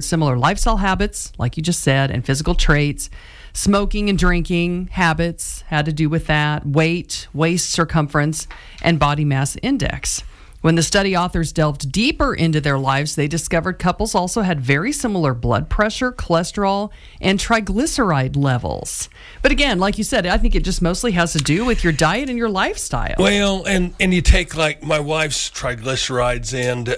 similar lifestyle habits, like you just said, and physical traits. Smoking and drinking habits had to do with that, weight, waist circumference, and body mass index. When the study authors delved deeper into their lives, they discovered couples also had very similar blood pressure, cholesterol, and triglyceride levels. But again, like you said, I think it just mostly has to do with your diet and your lifestyle. Well, and you take like my wife's triglycerides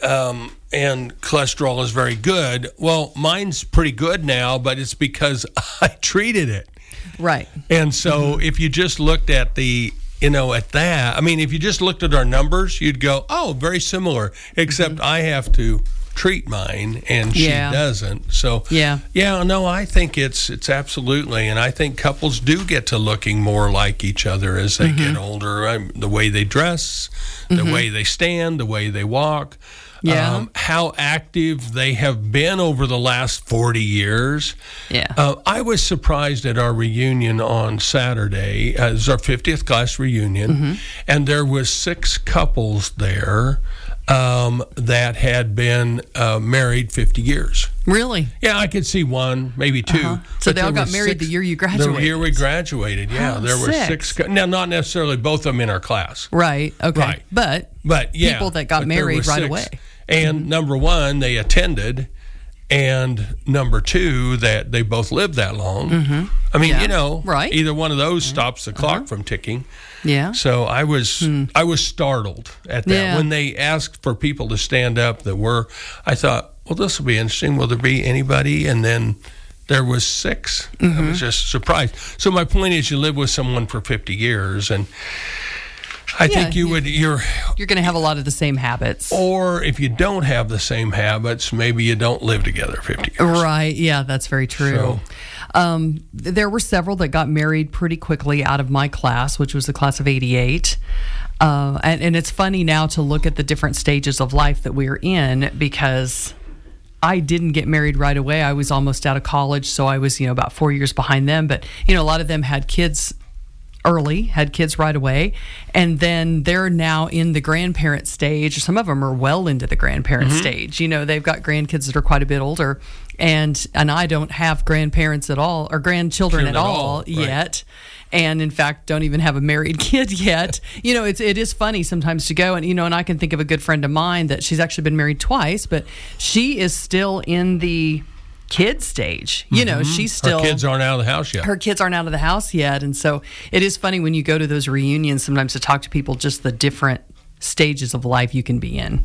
and cholesterol is very good. Well, mine's pretty good now, but it's because I treated it. Right. And so if you just looked at at that, I mean, if you just looked at our numbers, you'd go, oh, very similar, except I have to treat mine and she doesn't. So, I think it's absolutely, and I think couples do get to looking more like each other as they get older. The way they dress, the way they stand, the way they walk. How active they have been over the last 40 years. I was surprised at our reunion on Saturday. It was our 50th class reunion, and there was 6 couples there that had been married 50 years. Really? Yeah, I could see one, maybe 2. So they all got married the year you graduated? The year we graduated, there were 6. Now, not necessarily both of them in our class. Right, okay. Right. But people that got married right away. And number 1, they attended, and number 2, that they both lived that long. I mean, either one of those stops the clock from ticking. Yeah. So I was startled at that when they asked for people to stand up I thought, well, this will be interesting. Will there be anybody? And then there was 6. I was just surprised. So my point is, you live with someone for 50 years, and I think you're going to have a lot of the same habits. Or if you don't have the same habits, maybe you don't live together 50 years. Right. Yeah, that's very true. So, there were several that got married pretty quickly out of my class, which was the class of 88. And it's funny now to look at the different stages of life that we're in, because I didn't get married right away. I was almost out of college, so I was, about 4 years behind them. But, a lot of them had kids early, had kids right away, and then they're now in the grandparent stage. Some of them are well into the grandparent stage. They've got grandkids that are quite a bit older, and I don't have grandparents at all, or grandchildren at all yet. And in fact, don't even have a married kid yet. It is funny sometimes to go and I can think of a good friend of mine that she's actually been married twice, but she is still in the kid stage. She's still... Her kids aren't out of the house yet. Her kids aren't out of the house yet. And so it is funny when you go to those reunions sometimes to talk to people, just the different stages of life you can be in.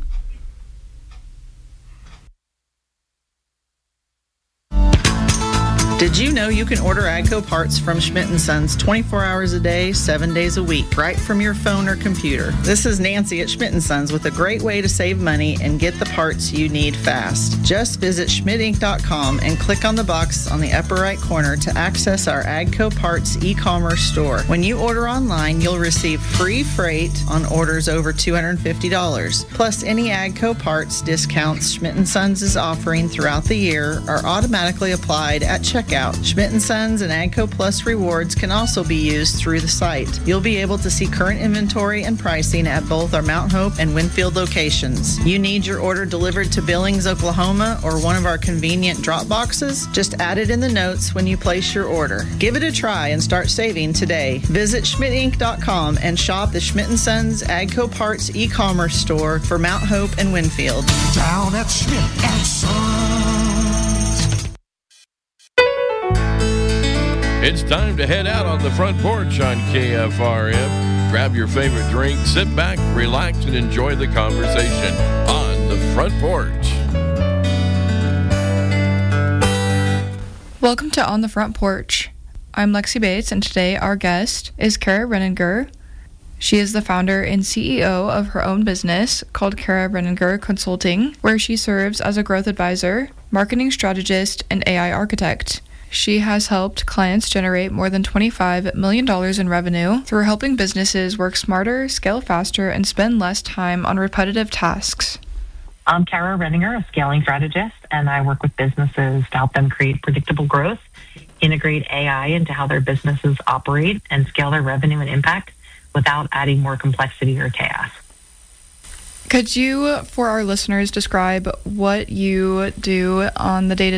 Did you know you can order AGCO parts from Schmidt & Sons 24 hours a day, 7 days a week, right from your phone or computer? This is Nancy at Schmidt & Sons with a great way to save money and get the parts you need fast. Just visit schmidtinc.com and click on the box on the upper right corner to access our AGCO parts e-commerce store. When you order online, you'll receive free freight on orders over $250. Plus, any AGCO parts discounts Schmidt & Sons is offering throughout the year are automatically applied at checkout. Schmidt & Sons and AGCO Plus rewards can also be used through the site. You'll be able to see current inventory and pricing at both our Mount Hope and Winfield locations. You need your order delivered to Billings, Oklahoma, or one of our convenient drop boxes? Just add it in the notes when you place your order. Give it a try and start saving today. Visit schmidtinc.com and shop the Schmidt & Sons AGCO Parts e-commerce store for Mount Hope and Winfield. Down at Schmidt & Sons. It's time to head out on the front porch on KFRM. Grab your favorite drink, sit back, relax, and enjoy the conversation on the front porch. Welcome to On the Front Porch. I'm Lexi Bates, and today our guest is Kara Renninger. She is the founder and CEO of her own business called Kara Renninger Consulting, where she serves as a growth advisor, marketing strategist, and AI architect. She has helped clients generate more than $25 million in revenue through helping businesses work smarter, scale faster, and spend less time on repetitive tasks. I'm Kara Renninger, a scaling strategist, and I work with businesses to help them create predictable growth, integrate AI into how their businesses operate, and scale their revenue and impact without adding more complexity or chaos. Could you, for our listeners, describe what you do on the day-to-day